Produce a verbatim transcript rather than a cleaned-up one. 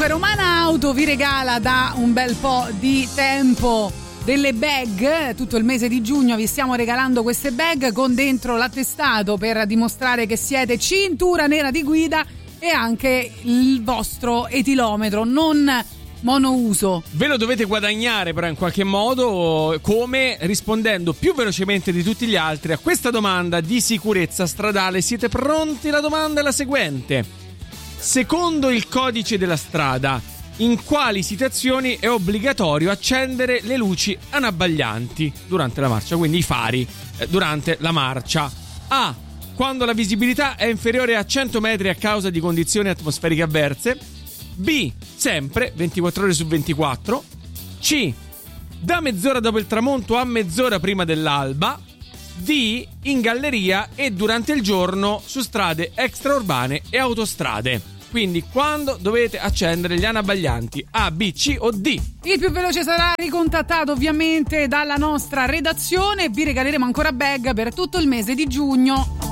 Comunque Romana Auto vi regala da un bel po' di tempo delle bag. Tutto il mese di giugno vi stiamo regalando queste bag con dentro l'attestato per dimostrare che siete cintura nera di guida e anche il vostro etilometro non monouso. Ve lo dovete guadagnare però in qualche modo, come? Rispondendo più velocemente di tutti gli altri a questa domanda di sicurezza stradale. Siete pronti? La domanda è la seguente: secondo il codice della strada, in quali situazioni è obbligatorio accendere le luci anabbaglianti durante la marcia, quindi i fari eh, durante la marcia? A. Quando la visibilità è inferiore a cento metri a causa di condizioni atmosferiche avverse. B. Sempre ventiquattro ore su ventiquattro. C. Da mezz'ora dopo il tramonto a mezz'ora prima dell'alba. D. In galleria e durante il giorno su strade extraurbane e autostrade. Quindi quando dovete accendere gli anabbaglianti? A, B, C o D? Il più veloce sarà ricontattato ovviamente dalla nostra redazione. Vi regaleremo ancora bag per tutto il mese di giugno.